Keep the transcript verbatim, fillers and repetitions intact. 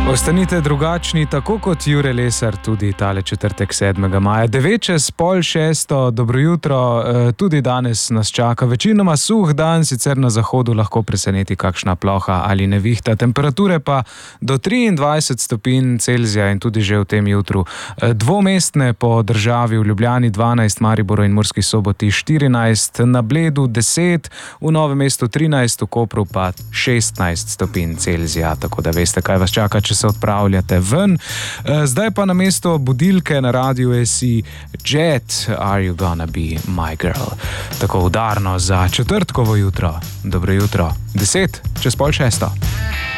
Ostanite drugačni, tako kot Jure Lesar, tudi tale četrtek sedmega maja. Devet čez pol šesto, dobro jutro, tudi danes nas čaka večinoma suh dan, sicer na zahodu lahko preseneti kakšna ploha ali nevihta. Temperature pa do triindvajset stopinj Celzija in tudi že v tem jutru. Dvomestne po državi, v Ljubljani dvanajst, Mariboru in Murski Soboti štirinajst, na Bledu deset, v Novem mestu trinajst, v Kopru pa šestnajst stopinj Celzija, tako da veste, kaj vas čaka, če se odpravljate ven. Zdaj pa na mesto budilke na radiju S I Jet, Are You Gonna Be My Girl? Tako udarno za četrtkovo jutro. Dobro jutro. Deset čez pol šesto.